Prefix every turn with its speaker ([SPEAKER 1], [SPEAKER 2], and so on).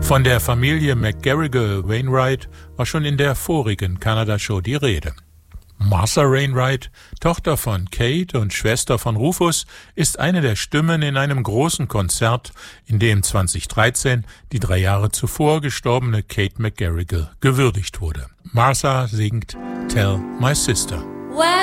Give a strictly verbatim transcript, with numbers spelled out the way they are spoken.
[SPEAKER 1] Von der Familie McGarrigle Wainwright war schon in der vorigen Kanada-Show die Rede. Martha Wainwright, Tochter von Kate und Schwester von Rufus, ist eine der Stimmen in einem großen Konzert, in dem zweitausenddreizehn die drei Jahre zuvor gestorbene Kate McGarrigle gewürdigt wurde. Martha singt Tell My Sister.
[SPEAKER 2] When